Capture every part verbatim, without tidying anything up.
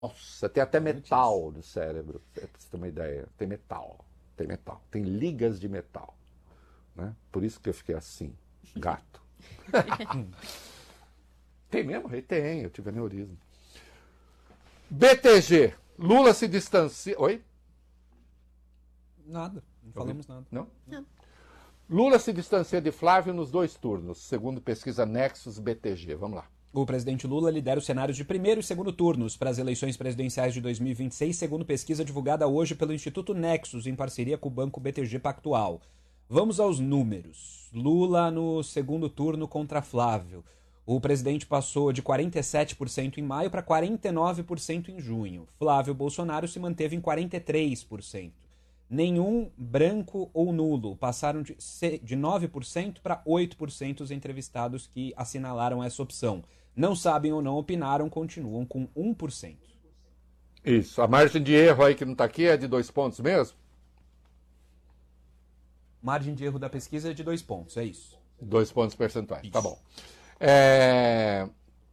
Nossa, tem até metal no cérebro, pra você ter uma ideia. Tem metal, tem metal, tem ligas de metal. Né? Por isso que eu fiquei assim, gato. Tem mesmo? Tem, eu tive aneurisma. B T G, Lula se distancia... Oi? Nada, não falamos nada. Não? Não. Lula se distancia de Flávio nos dois turnos, segundo pesquisa Nexus B T G. Vamos lá. O presidente Lula lidera os cenários de primeiro e segundo turnos para as eleições presidenciais de dois mil e vinte e seis, segundo pesquisa divulgada hoje pelo Instituto Nexus, em parceria com o Banco B T G Pactual. Vamos aos números. Lula no segundo turno contra Flávio. O presidente passou de quarenta e sete por cento em maio para quarenta e nove por cento em junho. Flávio Bolsonaro se manteve em quarenta e três por cento. Nenhum branco ou nulo, passaram de, de nove por cento para oito por cento os entrevistados que assinalaram essa opção. Não sabem ou não opinaram, continuam com um por cento. Isso, a margem de erro aí que não está aqui é de dois pontos mesmo? Margem de erro da pesquisa é de dois pontos, é isso. Dois pontos percentuais, Isso. tá bom. É...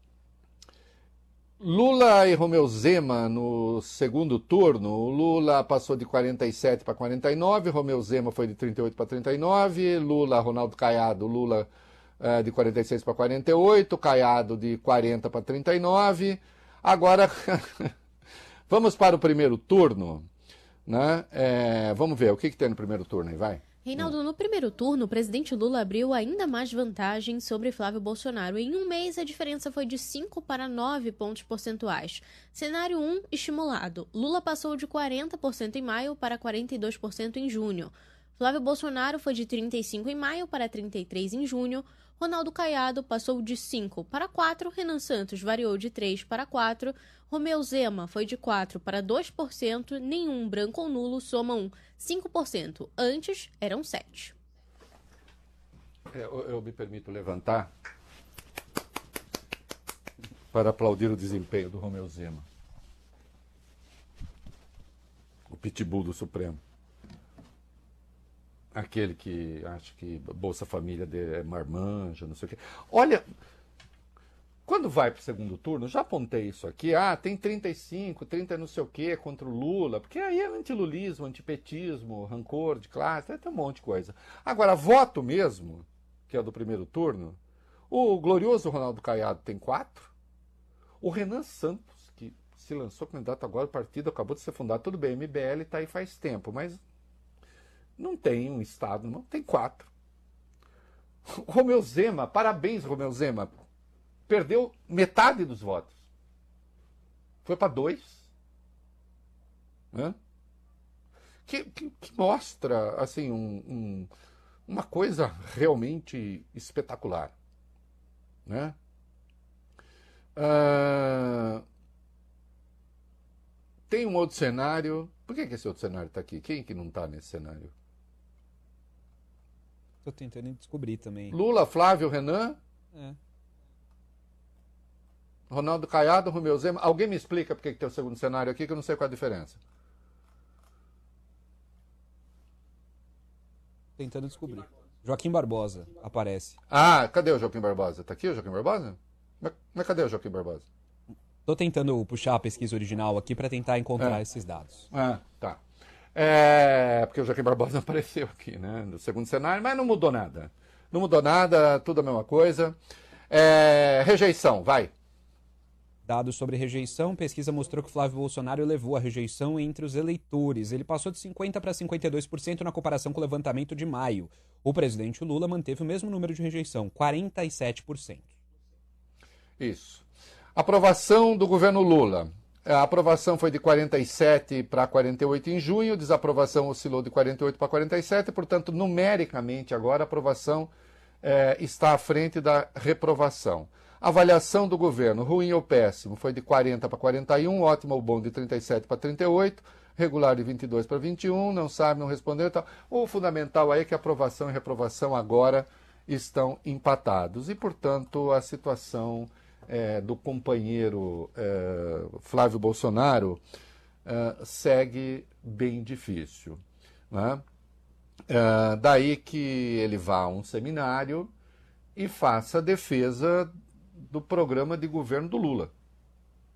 Lula e Romeu Zema no segundo turno, o Lula passou de quarenta e sete para quarenta e nove, Romeu Zema foi de trinta e oito para trinta e nove, Lula, Ronaldo Caiado, Lula é, de quarenta e seis para quarenta e oito, Caiado de quarenta para trinta e nove. Agora, vamos para o primeiro turno, né? É, vamos ver, o que, que tem no primeiro turno aí, vai? Reinaldo, no primeiro turno, o presidente Lula abriu ainda mais vantagem sobre Flávio Bolsonaro. Em um mês, a diferença foi de cinco para nove pontos percentuais. Cenário um, estimulado. Lula passou de quarenta por cento em maio para quarenta e dois por cento em junho. Flávio Bolsonaro foi de trinta e cinco por cento em maio para trinta e três por cento em junho. Ronaldo Caiado passou de cinco para quatro, Renan Santos variou de três para quatro, Romeu Zema foi de quatro para dois por cento, nenhum branco ou nulo somam cinco por cento. Antes, eram sete. Eu, eu me permito levantar para aplaudir o desempenho do Romeu Zema. O pitbull do Supremo. Aquele que acha que Bolsa Família é marmanja, não sei o quê. Olha, quando vai para o segundo turno, já apontei isso aqui, ah, tem trinta e cinco, trinta não sei o quê contra o Lula, porque aí é antilulismo, antipetismo, rancor de classe, tem um monte de coisa. Agora, voto mesmo, que é do primeiro turno, o glorioso Ronaldo Caiado tem quatro, o Renan Santos, que se lançou candidato agora, o partido acabou de ser fundado, tudo bem, M B L está aí faz tempo, mas não tem um estado, não, tem quatro. Romeu Zema, parabéns, Romeu Zema, perdeu metade dos votos. Foi para dois. Né? Que, que, que mostra assim, um, um, uma coisa realmente espetacular. Né? Ah, tem um outro cenário. Por que, que esse outro cenário está aqui? Quem que não está nesse cenário? Tô tentando descobrir também. Lula, Flávio, Renan, É. Ronaldo Caiado, Romeu Zema. Alguém me explica por que tem o segundo cenário aqui, que eu não sei qual a diferença. Tentando descobrir. Joaquim Barbosa aparece. Ah, cadê o Joaquim Barbosa? Tá aqui o Joaquim Barbosa? Mas, mas cadê o Joaquim Barbosa? Tô tentando puxar a pesquisa original aqui para tentar encontrar É. esses dados. Ah, tá. É, porque o Joaquim Barbosa não apareceu aqui, né? No segundo cenário, mas não mudou nada. Não mudou nada, tudo a mesma coisa. É, rejeição, vai. Dados sobre rejeição, pesquisa mostrou que Flávio Bolsonaro elevou a rejeição entre os eleitores. Ele passou de cinquenta por cento para cinquenta e dois por cento na comparação com o levantamento de maio. O presidente Lula manteve o mesmo número de rejeição, quarenta e sete por cento. Isso. Aprovação do governo Lula. A aprovação foi de quarenta e sete para quarenta e oito em junho, desaprovação oscilou de quarenta e oito para quarenta e sete, portanto, numericamente agora a aprovação eh, está à frente da reprovação. Avaliação do governo, ruim ou péssimo, foi de quarenta para quarenta e um, ótimo ou bom de trinta e sete para trinta e oito, regular de vinte e dois para vinte e um, não sabe, não respondeu e tal. O fundamental aí é que aprovação e reprovação agora estão empatados e, portanto, a situação É, do companheiro é, Flávio Bolsonaro é, segue bem difícil. Né? É, daí que ele vá a um seminário e faça a defesa do programa de governo do Lula.